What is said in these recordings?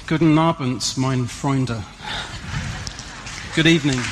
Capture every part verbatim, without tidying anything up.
Guten Abend, mein Freunde. Good evening.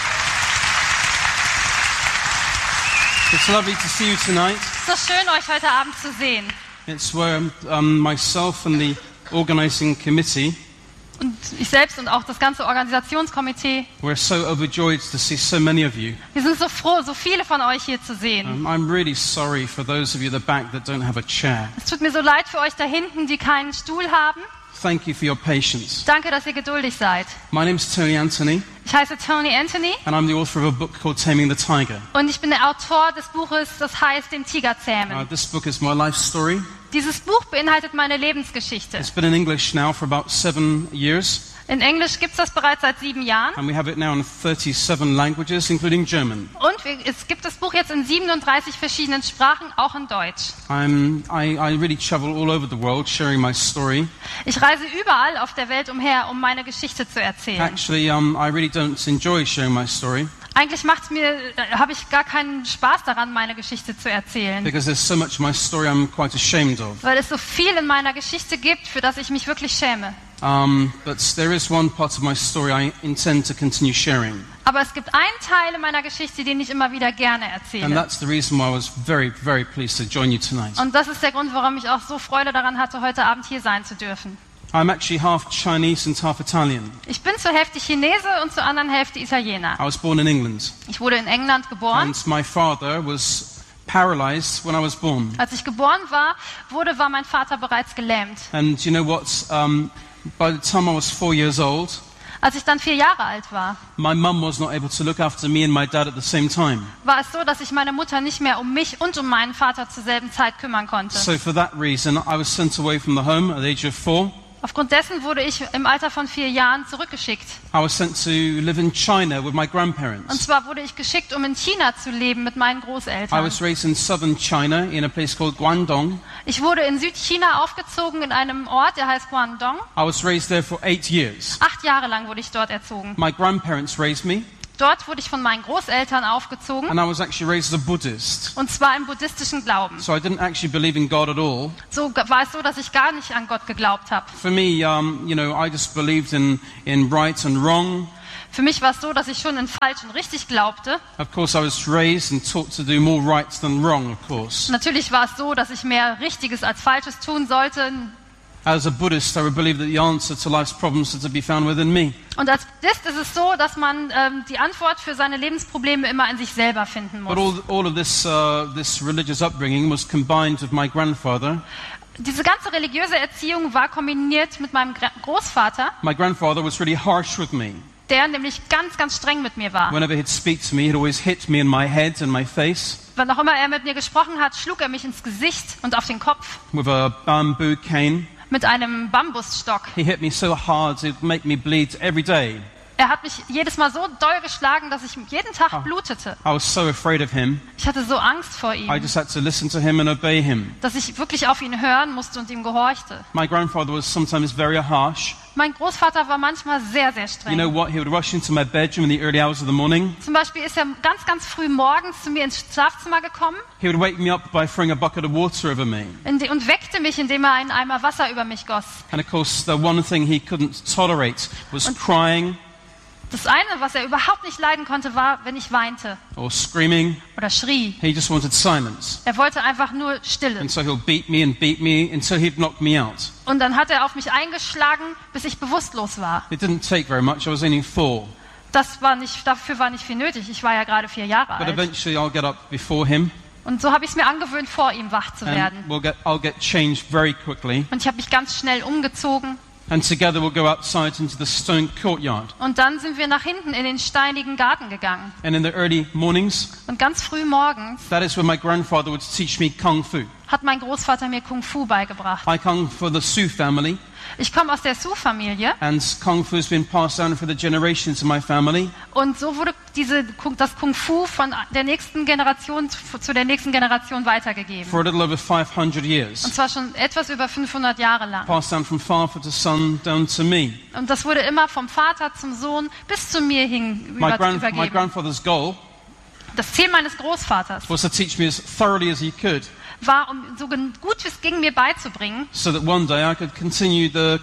It's lovely to see you tonight. So schön, euch heute Abend zu sehen. It's where um, myself and the organizing committee Und ich selbst und auch das ganze Organisationskomitee, we're so overjoyed to see so many of you. wir sind so froh, so viele von euch hier zu sehen. Um, I'm really sorry for those of you at the back that don't have a chair. Es tut mir so leid für euch da hinten, die keinen Stuhl haben. Thank you for your patience. Danke, dass ihr geduldig seid. My name's Tony Anthony, Ich heiße Tony Anthony and I'm the author of a book called Taming the Tiger. und ich bin der Autor des Buches, das heißt Dem Tiger Uh, zähmen. this book is my life story. Dieses Buch beinhaltet meine Lebensgeschichte. It's been in English now for about seven years, In Englisch gibt es das bereits seit sieben Jahren and we have it now in thirty-seven languages, including German. und wir, es gibt das Buch jetzt in siebenunddreißig verschiedenen Sprachen, auch in Deutsch. I'm, I, I really travel all over the world sharing my story. Ich reise überall auf der Welt umher, um meine Geschichte zu erzählen. Actually, um, I really don't enjoy sharing my story Eigentlich macht's mir, äh, habe ich gar keinen Spaß daran, meine Geschichte zu erzählen, because there's so much of my story I'm quite ashamed of. weil es so viel in meiner Geschichte gibt, für das ich mich wirklich schäme. Um, but there is one part of my story I intend to continue sharing, Aber es gibt einen Teil in meiner Geschichte, den ich immer wieder gerne and erzähle. that's the reason why I was very, very pleased to join you tonight. Und das ist der Grund, warum ich auch so Freude daran hatte, heute Abend hier sein zu dürfen. I'm actually half Chinese and half Italian. Ich bin zur Hälfte Chinese und zur anderen Hälfte Italiener. I was born in England, Ich wurde in England geboren. and my father was paralyzed when I was born. Als ich geboren war, wurde, war mein Vater bereits gelähmt. And you know what? Um, by the time I was four years old, Als ich dann vier Jahre alt war, my mum was not able to look after me and my dad at the same time. war es so, dass ich meine Mutter nicht mehr um mich und um meinen Vater zur selben Zeit kümmern konnte. So for that reason, I was sent away from the home at the age of four. Aufgrund dessen wurde ich im Alter von vier Jahren zurückgeschickt. I was sent to live in China with my Und grandparents. zwar wurde ich geschickt, um in China zu leben mit meinen I Großeltern. was raised in southern China in a place called Guangdong. Ich wurde in Südchina aufgezogen in einem Ort, der heißt Guangdong. I was raised there for eight years. Acht Jahre lang wurde ich dort erzogen. My grandparents raised me, Dort wurde ich von meinen Großeltern aufgezogen, and I was actually raised as a Buddhist. und zwar im buddhistischen Glauben. So I didn't actually believe in God at all. So war es so, dass ich gar nicht an Gott geglaubt habe. For me, um, you know, I just believed in, in right and wrong. Für mich war es so, dass ich schon in falsch und richtig glaubte. Of course, I was raised and taught to do more right than wrong, of course. Natürlich war es so, dass ich mehr Richtiges als Falsches tun sollte. As a Buddhist, I would believe that the answer to life's problems is to be found within me. Und als Buddhist ist es so, dass man ähm, die Antwort für seine Lebensprobleme immer in sich selber finden But muss. all, all of this, uh, this religious upbringing was combined with my grandfather. Diese ganze religiöse Erziehung war kombiniert mit meinem Gra- Großvater, My grandfather was really harsh with me. der nämlich ganz, ganz streng mit mir war. Whenever he'd speak to me, he'd always hit me in my head and my face Wann auch immer er mit mir gesprochen hat, schlug er mich ins Gesicht und auf den Kopf with a bamboo cane. mit einem Bambusstock. He hit me so hard it'd make me bleed every day. Er hat mich jedes Mal so doll geschlagen, dass ich jeden Tag blutete. I was so afraid of him. Ich hatte so Angst vor I ihm, just had to listen to him and obey him. dass ich wirklich auf ihn hören musste und ihm gehorchte. My grandfather was sometimes very harsh. Mein Großvater war manchmal sehr, sehr You streng. know what? He would rush into my bedroom in the early hours of the morning. Zum Beispiel ist er ganz, ganz früh morgens zu mir ins Schlafzimmer gekommen He would wake me up by throwing a bucket of water over me. in die- und weckte mich, indem er einen Eimer Wasser über mich goss. And of course, the one thing he couldn't tolerate was crying Das eine, was er überhaupt nicht leiden konnte, war, wenn ich weinte or screaming. oder schrie. He just wanted silence. Er wollte einfach nur Stille. And so he'll beat me and beat me until he'd knock me out. Und dann hat er auf mich eingeschlagen, bis ich bewusstlos war. It didn't take very much. I was only four. Das war nicht, dafür war nicht viel nötig. Ich war ja gerade vier Jahre But alt. eventually I'll get up before him Und so habe ich es mir angewöhnt, vor ihm wach zu werden. and we'll get, I'll get changed very quickly. Und ich habe mich ganz schnell umgezogen. And together we'll go outside into the stone courtyard. Und dann sind wir nach hinten in den steinigen Garten gegangen. And in the early mornings, Und ganz früh morgens that is when my grandfather would teach me Kung Fu. hat mein Großvater mir Kung Fu beigebracht. I come from the Su family, Ich komme aus der Su-Familie and Kung Fu has been passed down for the generations in my family. und so wurde diese, das Kung Fu von der nächsten Generation zu zu der nächsten Generation weitergegeben. For a little over five hundred Und years. zwar schon etwas über fünfhundert Jahre lang. Passed down from father to son down to me. Und das wurde immer vom Vater zum Sohn bis zu mir hin My, über, grand, my übergeben. grandfather's goal Das Ziel meines Großvaters was to teach me as thoroughly as he could, war, um so gen- gut wie es ging, mir beizubringen, so that one day I could continue the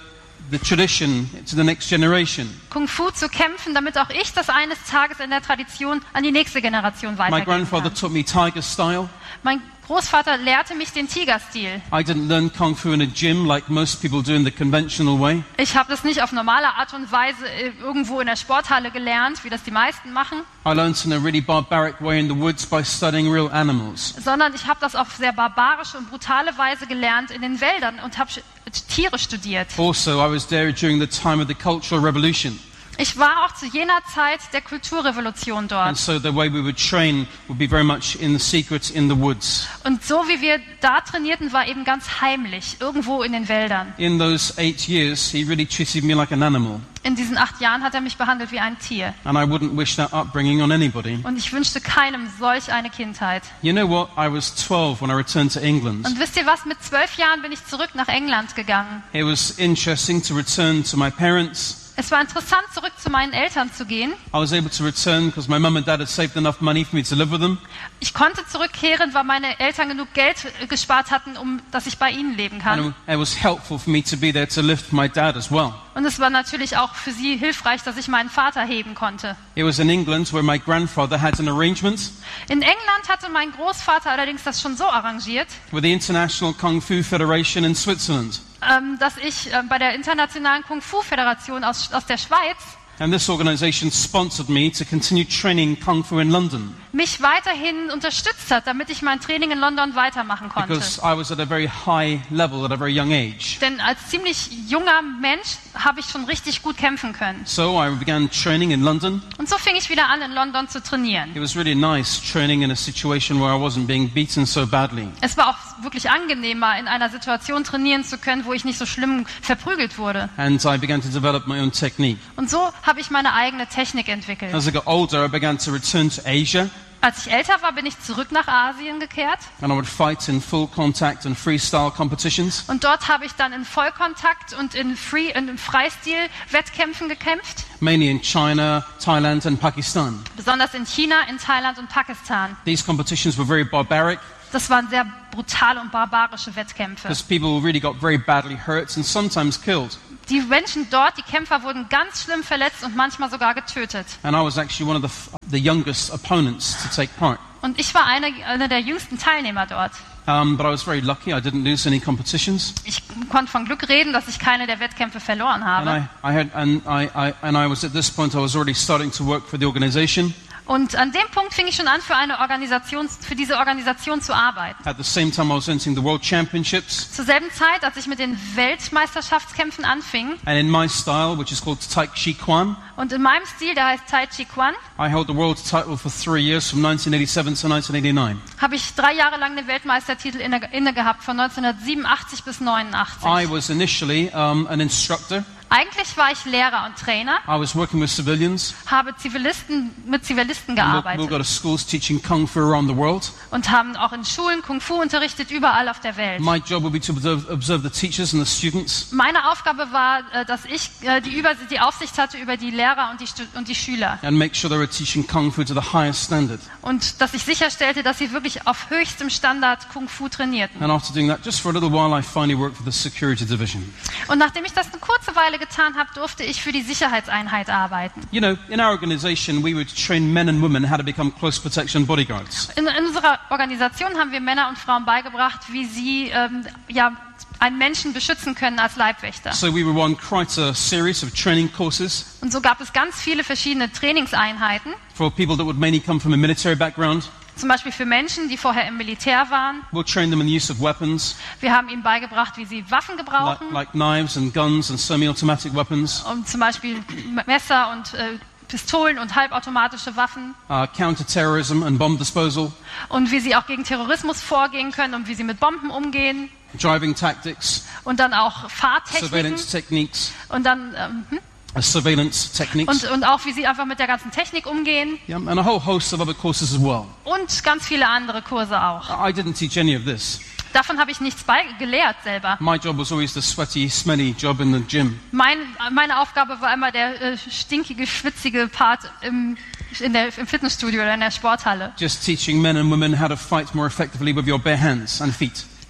the tradition to the next generation. Kung Fu zu kämpfen, damit auch ich das eines Tages in der Tradition an die nächste Generation My weitergeben grandfather kann. taught me Tiger style. Mein Großvater lehrte mich den Tigerstil. I didn't learn Kung Fu in a gym like most people do in the conventional way. Ich habe das nicht auf normale Art und Weise äh, irgendwo in der Sporthalle gelernt, wie das die meisten machen, I learned in a really barbaric way in the woods by studying real animals. sondern ich habe das auf sehr barbarische und brutale Weise gelernt in den Wäldern und habe Tiere studiert. Also, I was there during the time of the Cultural Revolution. Ich war auch zu jener Zeit der Kulturrevolution And dort. so the way we would train would be very much in the secret in the woods. Und so wie wir da trainierten, war eben ganz heimlich, irgendwo in den Wäldern. In those eight years, he really treated me like an animal. In diesen acht Jahren hat er mich behandelt wie ein Tier. And I wouldn't wish that upbringing on anybody. Und ich wünschte keinem solch eine Kindheit. You know what? I was twelve when I returned to England. Und wisst ihr was? Mit zwölf Jahren bin ich zurück nach England gegangen. It was interesting to return to my parents. Es war interessant, zurück zu meinen Eltern zu gehen. I was able to return because my mum and dad had saved enough money for me to live with them. Ich konnte zurückkehren, weil meine Eltern genug Geld äh, gespart hatten, um dass ich bei ihnen leben kann. And it was helpful for me to be there to lift my dad as well. Und es war natürlich auch für sie hilfreich, dass ich meinen Vater heben konnte. It was in England where my grandfather had an arrangement In England hatte mein Großvater allerdings das schon so arrangiert, with the International Kung Fu Federation in Switzerland. ähm, dass ich äh, bei der Internationalen Kung-Fu-Föderation aus, aus der Schweiz And this organization sponsored me to continue training Kung Fu in London mich weiterhin unterstützt hat, damit ich mein Training in London weitermachen konnte. because I was at a very high level at a very young age. Denn als ziemlich junger Mensch habe ich schon richtig gut kämpfen können. So I began training in London. Und so fing ich wieder an, in London zu trainieren. It was really nice training in a situation where I wasn't being beaten so badly. Es war auch wirklich angenehmer, in einer Situation trainieren zu können, wo ich nicht so schlimm verprügelt wurde. And I began to develop my own technique. Und so habe ich meine eigene Technik entwickelt. As I got older, I began to return to Asia, Als ich älter war, bin ich zurück nach Asien gekehrt. and I would fight in full contact and freestyle competitions. Und dort habe ich dann in Vollkontakt und in, Free, und in Freistil-Wettkämpfen gekämpft. Mainly in China, Thailand and Pakistan. Besonders in China, in Thailand und Pakistan. These competitions were very barbaric Das waren sehr brutale und barbarische Wettkämpfe. because people really got very badly hurt and sometimes killed. Die Menschen dort, die Kämpfer, wurden ganz schlimm verletzt und manchmal sogar getötet. And I was actually one of the, f- the youngest opponents to take part. Und ich war einer eine der jüngsten Teilnehmer dort. Um, but I was very lucky. I didn't lose any competitions. Ich konnte von Glück reden, dass ich keine der Wettkämpfe verloren And habe. I, I had, and I, I, and I was at this point, I was already starting to work for the organization. Und an dem Punkt fing ich schon an, für eine Organisation, für diese Organisation zu arbeiten. At the same time, I was entering the World Championships. Zur selben Zeit, als ich mit den Weltmeisterschaftskämpfen anfing, And in my style, which is called Tai Chi Quan, und in meinem Stil, der heißt Tai Chi Quan, I held the world title for three years from nineteen eighty-seven to nineteen eighty-nine. habe ich drei Jahre lang den Weltmeistertitel inne, inne gehabt, von neunzehnhundertsiebenundachtzig bis I neunundachtzig. was initially um, an instructor. Eigentlich war ich Lehrer und Trainer, I was working with civilians. habe Zivilisten, mit Zivilisten We all gearbeitet go to schools teaching Kung Fu around the world. und haben auch in Schulen Kung Fu unterrichtet, überall auf der Welt. My job would be to observe, observe the teachers and the students Meine Aufgabe war, äh, dass ich äh, die, Über die Aufsicht hatte über die Lehrer und die, Stu und die Schüler and make sure they were teaching Kung Fu to the highest standard. und dass ich sicherstellte, dass sie wirklich auf höchstem Standard Kung Fu trainierten. And after doing that, just for a little while, I finally worked for the security division. Und nachdem ich das eine kurze Weile getan habe, durfte ich für die Sicherheitseinheit arbeiten. You know, in our organization, we would train men and women how to become close protection bodyguards. In, in unserer Organisation haben wir Männer und Frauen beigebracht, wie sie ähm, ja, einen Menschen beschützen können als Leibwächter. So we would run quite a series of training courses Und so gab es ganz viele verschiedene Trainingseinheiten, for people that would mainly come from a military background. zum Beispiel für Menschen, die vorher im Militär waren. We'll train them in the use of weapons, Wir haben ihnen beigebracht, wie sie Waffen like, gebrauchen, like knives and guns and semi-automatic weapons, um zum Beispiel Messer und äh, Pistolen und halbautomatische Waffen, uh, counter-terrorism and bomb disposal, und wie sie auch gegen Terrorismus vorgehen können und wie sie mit Bomben umgehen driving tactics, und dann auch Fahrtechniken surveillance techniques, und dann ähm, hm? uh, surveillance techniques, und, und auch wie sie einfach mit der ganzen Technik umgehen yeah, and a whole host of other courses as well. und ganz viele andere Kurse auch. I didn't teach any of this. Davon habe ich nichts bei gelehrt selber. My job was always the sweaty, smelly job in the gym. Mein, meine Aufgabe war immer der äh, stinkige, schwitzige Part im, in der, im Fitnessstudio oder in der Sporthalle. Just teaching men and women how to fight more effectively with your bare hands and feet.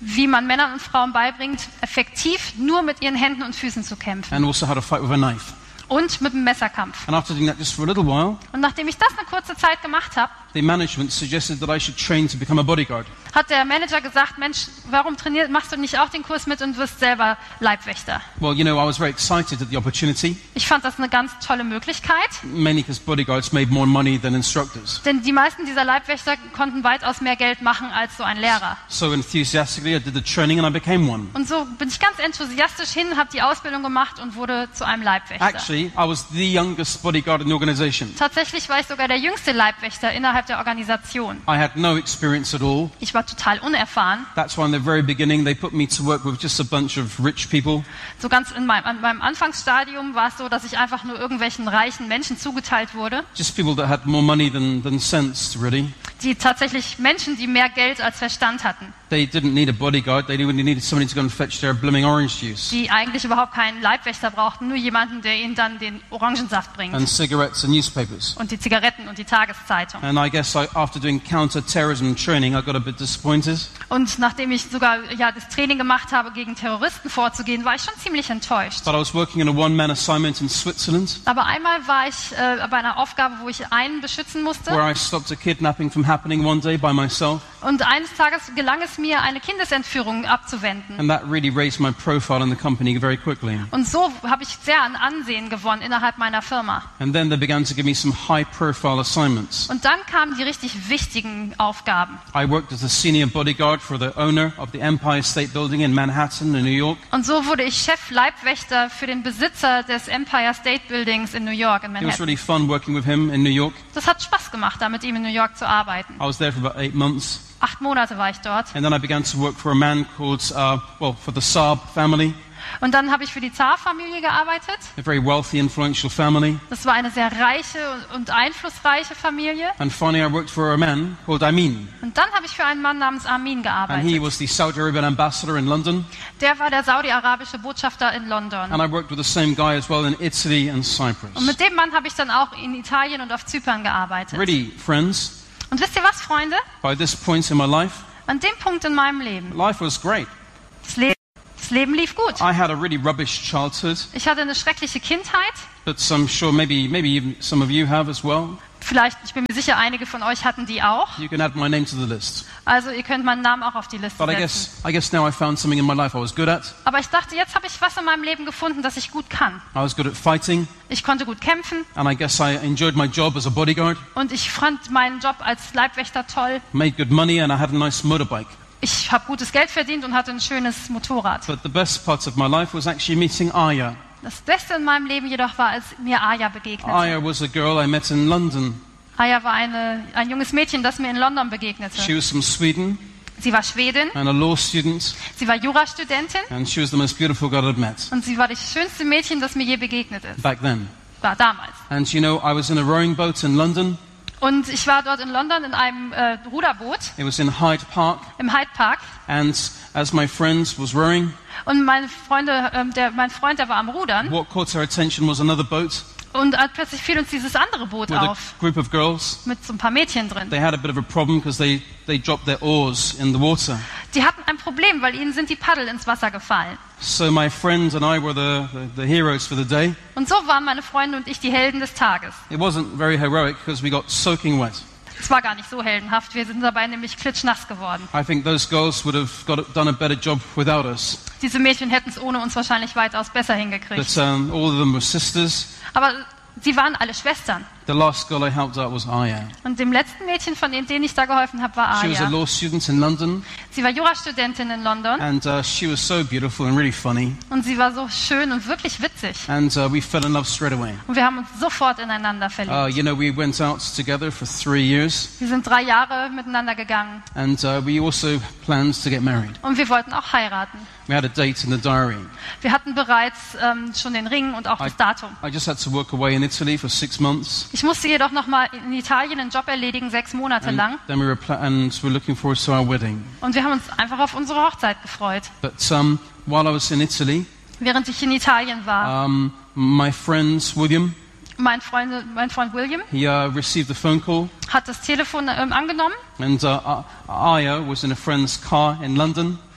wie man Männern und Frauen beibringt, effektiv nur mit ihren Händen und Füßen zu kämpfen. and also how to fight with a knife. Und mit dem Messerkampf. And after doing that just for a little while, Und nachdem ich das eine kurze Zeit gemacht habe, the management suggested that I should train to become a bodyguard. hat der Manager gesagt, Mensch, warum trainierst, machst du nicht auch den Kurs mit und wirst selber Leibwächter? Well, you know, I was very excited at the opportunity, Ich fand das eine ganz tolle Möglichkeit, mainly because bodyguards made more money than instructors. denn die meisten dieser Leibwächter konnten weitaus mehr Geld machen als so ein Lehrer. So enthusiastically, I did the training and I became one. Und so bin ich ganz enthusiastisch hin, habe die Ausbildung gemacht und wurde zu einem Leibwächter. Actually, I was the youngest bodyguard in the organization. Tatsächlich war ich sogar der jüngste Leibwächter innerhalb der Organisation. I had no experience at all. Ich war total unerfahren. That's why in the very beginning they put me to work with just a bunch of rich people. So ganz in meinem, an meinem Anfangsstadium war es so, dass ich einfach nur irgendwelchen reichen Menschen zugeteilt wurde. Just people that had more money than, than sense, really. Die tatsächlich Menschen, die mehr Geld als Verstand hatten. They didn't need a bodyguard. They only needed somebody to go and fetch their blooming orange juice. Die eigentlich überhaupt keinen Leibwächter brauchten, nur jemanden, der ihnen dann den Orangensaft bringt. And cigarettes and newspapers. Und die Zigaretten und die Tageszeitung. And I guess I, after doing counter-terrorism training, I got a bit disappointed. Und nachdem ich sogar ja, das Training gemacht habe, gegen Terroristen vorzugehen, war ich schon ziemlich enttäuscht. But I was working in a one-man assignment in Switzerland, Aber einmal war ich äh, bei einer Aufgabe, wo ich einen beschützen musste. where I stopped a kidnapping from happening one day by myself. Und eines Tages gelang es mir, eine Kindesentführung abzuwenden. And that really raised my profile in the company very quickly. Und so habe ich sehr an Ansehen gewonnen innerhalb meiner Firma. And then they began to give me some high-profile assignments. Und dann kamen die richtig wichtigen Aufgaben. I worked as a senior bodyguard for the owner of the Empire State Building in Manhattan in New York. Und so wurde ich Chef-Leibwächter für den Besitzer des Empire State Buildings in New York, in It was Manhattan. really fun working with him in New York. Das hat Spaß gemacht, da mit ihm in New York zu arbeiten. I was there for about eight months. Acht Monate war ich dort. And then I began to work for a man called, uh, well, for the Saab family, Und dann habe ich für die Zar-Familie gearbeitet. a very wealthy, influential family. Das war eine sehr reiche und einflussreiche Familie. And finally I worked for a man called Amin. Und dann habe ich für einen Mann namens Amin And he gearbeitet. was the Saudi Arabian ambassador in London. Der war der saudi-arabische Botschafter in London. And I worked with the same guy as well in Italy and Und Cyprus. mit dem Mann habe ich dann auch in Italien und auf Zypern gearbeitet. Really, friends, Und wisst ihr was, Freunde? by this point in my life, An dem Punkt in meinem Leben, life was great. das Leben, das Leben lief gut. I had a really rubbish childhood, Ich hatte eine schreckliche Kindheit. but I'm sure maybe, maybe even some of you have as well. Vielleicht, ich bin mir sicher, einige von euch hatten die auch. You can add my name to the list. Also ihr könnt meinen Namen auch auf die Liste But I setzen. guess, I guess now I found something in my life I was good at. Aber ich dachte, jetzt habe ich was in meinem Leben gefunden, das ich gut kann. I was good at fighting, Ich konnte gut kämpfen and I guess I enjoyed my job as a bodyguard, und ich fand meinen Job als Leibwächter toll. made good money, and I had a nice motorbike. Ich habe gutes Geld verdient und hatte ein schönes Motorrad. But the best part of my life was actually meeting Aya. Das Beste in meinem Leben jedoch war, als mir Aya begegnete. Aya was a girl I met in London. Aya war eine, ein junges Mädchen, das mir in London begegnete. She was from Sweden Sie war Schwedin, and a law student, sie war Jurastudentin and she was the most beautiful girl I'd met und sie war das schönste Mädchen, das mir je begegnet ist. back then. War damals. And you know, I was in a rowing boat in London. Und ich war dort in London in einem äh, Ruderboot It was in Hyde Park, im Hyde Park. and as my friend was rowing, Und meine Freunde, ähm, der, mein Freund, der war am Rudern. what caught our attention was another boat Und äh, plötzlich fiel uns dieses andere Boot with a auf, group of girls. mit so ein paar Mädchen drin. They had a bit of a problem because they, they dropped their oars in the water. Die hatten ein Problem, weil ihnen sind die Paddel ins Wasser gefallen. So my friend and I were the, the, the heroes for the day. Und so waren meine Freunde und ich die Helden des Tages. It wasn't very heroic because we got soaking wet. Es war gar nicht so heldenhaft, wir sind dabei nämlich klitschnass geworden. I think those girls would have got, done a better job without us. Diese Mädchen hätten es ohne uns wahrscheinlich weitaus besser hingekriegt. But um, all of them were sisters. Aber sie waren alle Schwestern. The last girl I helped out was Aya. Und dem letzten Mädchen, von denen denen ich da geholfen habe, war She was a Aya. law student in London, Sie war Jurastudentin in London and uh, she was so beautiful and really funny. und sie war so schön und wirklich witzig. And uh, we fell in love straight away. Und wir haben uns sofort ineinander Uh, verliebt. you know, we went out together for three years, Wir sind drei Jahre miteinander gegangen and uh, we also planned to get married. und wir wollten auch heiraten. We had a date in the diary. Wir hatten bereits ähm, schon den Ring und auch das Datum. I just had to work away in Italy for six months, Ich musste jedoch noch mal in Italien einen Job erledigen, sechs Monate and lang. then we were pla- and we're looking forward to our wedding. Und wir haben uns einfach auf unsere Hochzeit gefreut. But um, while I was in Italy, Während ich in Italien war, um, my friend William, mein Freund, mein Freund William he uh, received a phone call, hat das Telefon ähm, angenommen. and uh, A- Aya was in a friend's car in London.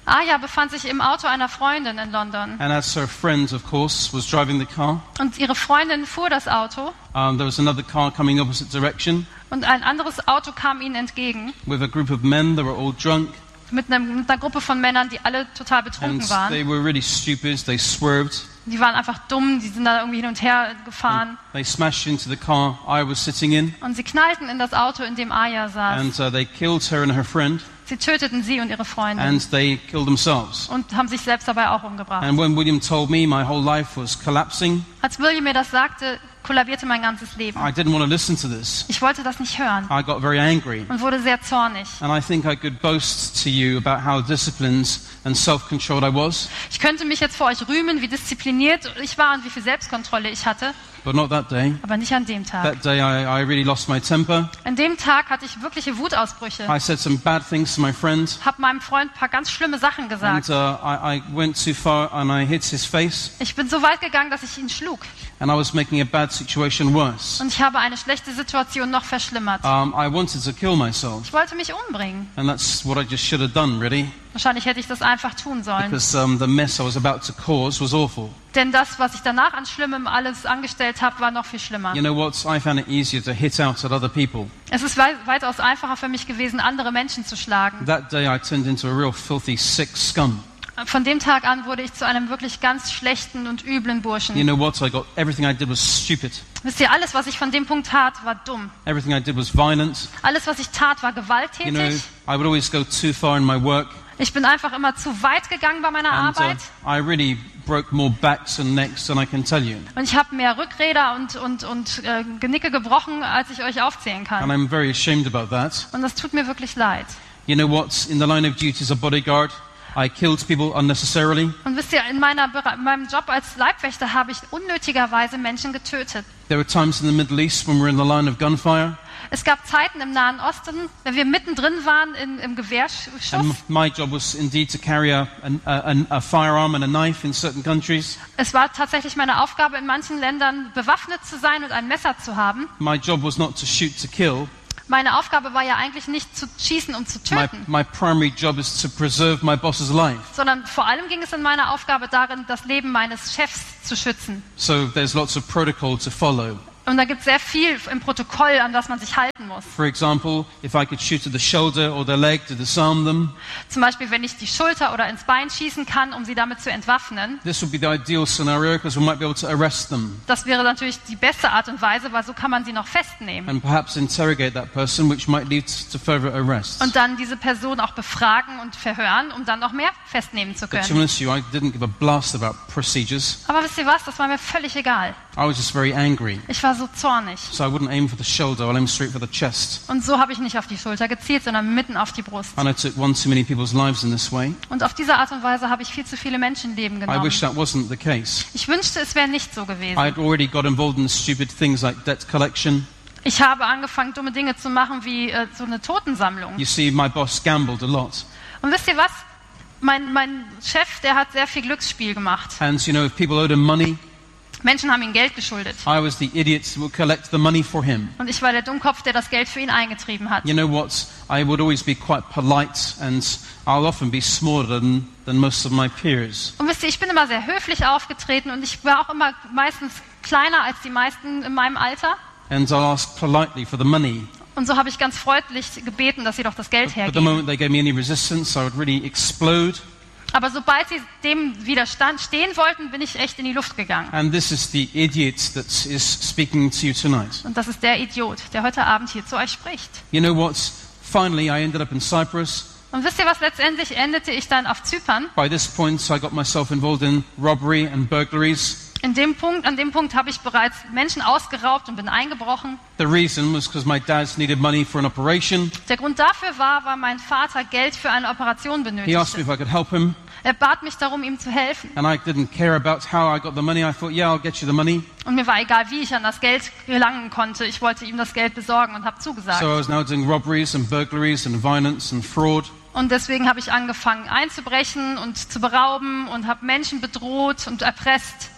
Aya befand sich im Auto einer Freundin in London. And as her friend, of course, was driving the car, Und ihre Freundin fuhr das Auto um, there was another car coming opposite direction und ein anderes Auto kam ihnen entgegen with a group of men that were all drunk. mit, einem, mit einer Gruppe von Männern, die alle total betrunken And waren. they were really stupid. They swerved. Die waren einfach dumm, die sind da irgendwie hin und her gefahren. They smashed into the car I was sitting in. Und sie knallten in das Auto, in dem Aya saß. And uh, they killed her and her friend. Sie töteten sie und ihre Freundin. And they killed themselves. Und haben sich selbst dabei auch umgebracht. And when William told me my whole life was collapsing, Als William mir das sagte, kollabierte mein ganzes Leben. I didn't want to listen to this. Ich wollte das nicht hören I got very angry. und wurde sehr zornig. And I think I could boast to you about how disciplined and self-controlled I was. Ich könnte mich jetzt vor euch rühmen, wie diszipliniert ich war und wie viel Selbstkontrolle ich hatte, But not that day. aber nicht an dem Tag. That day I, I really lost my temper. An dem Tag hatte ich wirkliche Wutausbrüche. I said some bad things to my friend. Habe meinem Freund ein paar ganz schlimme Sachen And gesagt. uh, I, I went too far and I hit his face. Ich bin so weit gegangen, dass ich ihn schlug. And I was making a bad situation worse. Und ich habe eine schlechte Situation noch verschlimmert. Um, I wanted to kill myself. Ich wollte mich umbringen. And that's what I just should have done, really. Wahrscheinlich hätte ich das einfach tun sollen. Because um, the mess I was about to cause was awful. Denn das, was ich danach an Schlimmem alles angestellt habe, war noch viel schlimmer. You know what? I found it easier to hit out at other people. Es ist wei- weitaus einfacher für mich gewesen, andere Menschen zu schlagen. That day I turned into a real filthy, sick scum. Von dem Tag an wurde ich zu einem wirklich ganz schlechten und üblen Burschen. You know what? I got everything I did was stupid. Wisst ihr, alles, was ich von dem Punkt tat, war dumm. Everything I did was violent. Alles, was ich tat, war You know, gewalttätig. I would always go too far in my work. Ich bin einfach immer zu weit gegangen bei meiner And uh, Arbeit. I really broke more backs and necks than I can tell you. Und ich habe mehr Rückräder und, und, und äh, Genicke gebrochen, als ich euch aufzählen And kann. I'm very ashamed about that. Und das tut mir wirklich leid. You know what? In the line of duty as a bodyguard, I killed people unnecessarily. Und wisst ihr, in, meiner, Bere- in meinem Job als Leibwächter habe ich unnötigerweise Menschen getötet. There were times in the Middle East when we were in the line of gunfire. Es gab Zeiten im Nahen Osten, wenn wir mittendrin waren in, im Gewehrschuss. And my job was indeed to carry a, a, a, a firearm and a knife in certain countries. Es war tatsächlich meine Aufgabe, in manchen Ländern bewaffnet zu sein und ein Messer zu haben. My job was not to shoot to kill. Meine Aufgabe war ja eigentlich nicht zu schießen, um zu My, töten, my primary job is to preserve my boss's life. sondern vor allem ging es in meiner Aufgabe darin, das Leben meines Chefs zu schützen. So there's lots of protocol to follow. Und da gibt es sehr viel im Protokoll, an das man sich halten muss. For example, if I could shoot at the shoulder or the leg to disarm them, Zum Beispiel, wenn ich die Schulter oder ins Bein schießen kann, um sie damit zu entwaffnen. this would be the ideal scenario because we might be able to arrest them Das wäre natürlich die beste Art und Weise, weil so kann man sie noch festnehmen. and perhaps interrogate that person, which might lead to further arrests. Und dann diese Person auch befragen und verhören, um dann noch mehr festnehmen zu But to be können. honest with you, I didn't give a blast about procedures. Aber wisst ihr was, das war mir völlig egal. I was just very angry. Ich war so zornig. So I wouldn't aim for the shoulder, I'll aim straight for the chest. Und so habe ich nicht auf die Schulter gezielt, sondern mitten auf die Brust. And I took one too many people's lives in this way. Und auf diese Art und Weise habe ich viel zu viele Menschenleben I genommen. wish that wasn't the case. Ich wünschte, es wäre nicht so gewesen. I'd already got involved in stupid things like debt collection. Ich habe angefangen, dumme Dinge zu machen, wie äh, so eine Totensammlung. You see, my boss gambled a lot. Und wisst ihr was? Mein, mein Chef, der hat sehr viel Glücksspiel gemacht. And, you know, if people owed him money, Menschen haben ihm Geld geschuldet. I was the idiot who would collect the money for him. Und ich war der Dummkopf, der das Geld für ihn eingetrieben hat. You know what? I would always be quite polite and I'll often be smaller than, than most of my peers. Und wisst ihr, ich bin immer sehr höflich aufgetreten und ich war auch immer meistens kleiner als die meisten in meinem Alter. And I'll ask politely for the money. Und so habe ich ganz freundlich gebeten, dass sie doch das Geld But the hergeben. moment they gave me any resistance, I would really explode. Aber sobald sie dem widerstand stehen wollten, bin ich echt in die Luft gegangen. And this is the idiot that is speaking to you tonight. Und das ist der Idiot, der heute Abend hier zu euch spricht. You know what? Finally, I ended up in Cyprus. Und wisst ihr was, letztendlich endete ich dann auf Zypern. By this point, I got myself involved in robbery and burglaries. In dem Punkt, an dem Punkt habe ich bereits Menschen ausgeraubt und bin eingebrochen. The reason was because my dad needed money for an operation. Der Grund dafür war, weil mein Vater Geld für eine Operation He asked me benötigte. if I could help him, Er bat mich darum, ihm zu helfen. and I didn't care about how I got the money. I thought, yeah, I'll get you the money. Und mir war egal, wie ich an das Geld gelangen konnte. Ich wollte ihm das Geld besorgen und habe zugesagt. So I was now doing robberies and burglaries and violence and fraud. Und deswegen habe ich angefangen einzubrechen und zu berauben und habe Menschen bedroht und erpresst.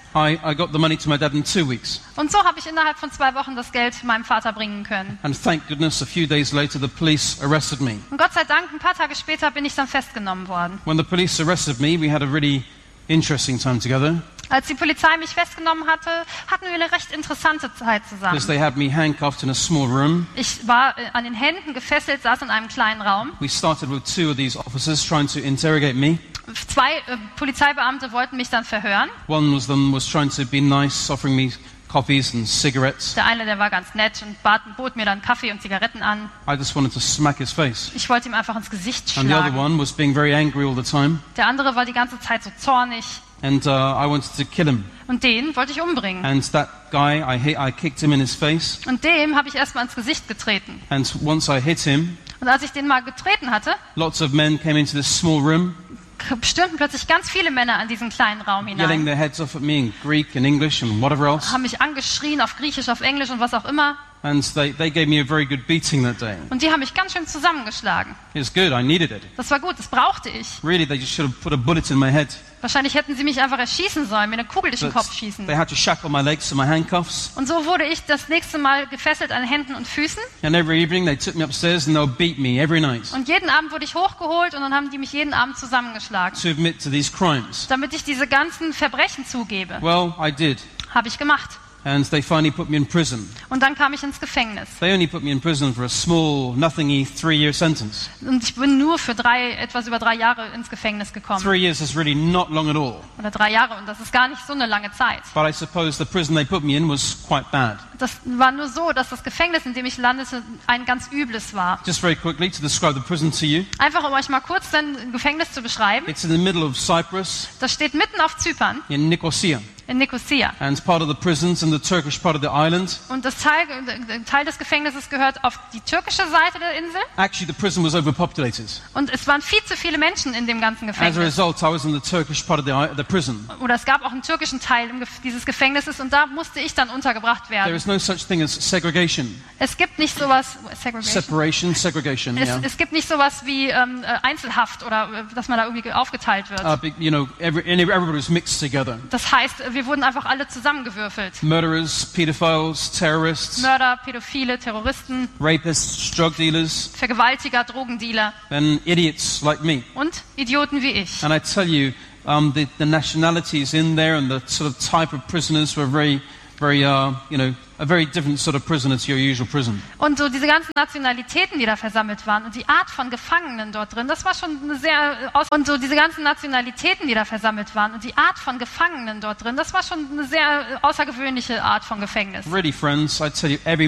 I, I got the money to my dad in two weeks. Und so habe ich innerhalb von zwei Wochen das Geld meinem Vater bringen können. And thank goodness, a few days later, the police arrested me. Und Gott sei Dank, ein paar Tage später bin ich dann festgenommen worden. When the police arrested me, we had a really interesting time together. Als die Polizei mich festgenommen hatte, hatten wir eine recht interessante Zeit zusammen. Because they had me handcuffed in a small room. Ich war äh, an den Händen gefesselt, saß in einem kleinen Raum. We started with two of these officers trying to interrogate me. Zwei äh, Polizeibeamte wollten mich dann verhören. One was them was trying to be nice, offering me coffees and cigarettes. Der eine, der war ganz nett und bat, bot mir dann Kaffee und Zigaretten an. I just wanted to smack his face. Ich wollte ihm einfach ins Gesicht And the other schlagen. one was being very angry all the time. Der andere war die ganze Zeit so zornig. And uh, I wanted to kill him. Und den wollte ich umbringen. And that guy, I hit, I kicked him in his face. Und dem habe ich erstmal ins Gesicht getreten. And once I hit him, Und als ich den mal getreten hatte, lots of men came into this small room, stürmten plötzlich ganz viele Männer an diesen kleinen Raum yelling hinein. their heads off at me in Greek and English and whatever else. Haben mich angeschrien auf Griechisch, auf Englisch und was auch immer. And they, they gave me a very good beating that day. Und die haben mich ganz schön zusammengeschlagen. It was good, I needed it. Das war gut, das brauchte ich. Really, they just should have put a bullet in my head. Wahrscheinlich hätten sie mich einfach erschießen sollen, mir eine Kugel durch den But Kopf schießen. they had to shackle my legs to my handcuffs. Und so wurde ich das nächste Mal gefesselt an Händen und Füßen. And every evening they took me upstairs and they'll beat me every night Und jeden Abend wurde ich hochgeholt und dann haben die mich jeden Abend zusammengeschlagen. to admit to these crimes. Damit ich diese ganzen Verbrechen zugebe. Well, I did. Habe ich gemacht. And they finally put me in prison. Und dann kam ich ins Gefängnis. They only put me in prison for a small, nothingy three-year sentence. Und ich bin nur für drei, etwas über drei Jahre ins Gefängnis gekommen. Three years is really not long at all. Oder drei Jahre und das ist gar nicht so eine lange Zeit. But I suppose the prison they put me in was quite bad. Das war nur so, dass das Gefängnis, in dem ich landete, ein ganz übles war. Just very quickly to describe the prison to you. Einfach um euch mal kurz ein Gefängnis zu beschreiben. It's in the middle of Cyprus, Das steht mitten auf Zypern, in Nicosia. in Nicosia. And it's part of the prisons in the Turkish part of the island. Und das Teil, der Teil des Gefängnisses gehört auf die türkische Seite der Insel. Actually, the prison was overpopulated. Und es waren viel zu viele Menschen in dem ganzen As a Gefängnis. result, I was in the Turkish part of the, i- the prison. Oder es gab auch einen türkischen Teil im Gef- dieses Gefängnisses und da musste ich dann untergebracht There werden. is no such thing as segregation. Es gibt nicht sowas, Segregation. Separation, segregation, Es, yeah. es gibt nicht sowas wie ähm, äh, Einzelhaft oder äh, dass man da irgendwie aufgeteilt wird. Uh, be- you know, every, everybody was mixed together. Das heißt, wir wurden einfach alle zusammengewürfelt. Murderers, pedophiles, terrorists, Mörder, Pädophile, Terroristen, rapists, drug dealers, Vergewaltiger, Drogendealer and idiots like me. und Idioten wie ich. And I tell you, um, the, the nationalities in there and the sort of type of prisoners were very, very, uh, you know, a very different sort of prisoner to your usual prison. Und so diese ganzen Nationalitäten, die da versammelt waren und die Art von Gefangenen dort drin, das war schon eine sehr äh, aus und so diese ganzen Nationalitäten, die da versammelt waren und die Art von Gefangenen dort drin, das war schon eine sehr äh, außergewöhnliche Art von Gefängnis. Really, friends, I tell you, every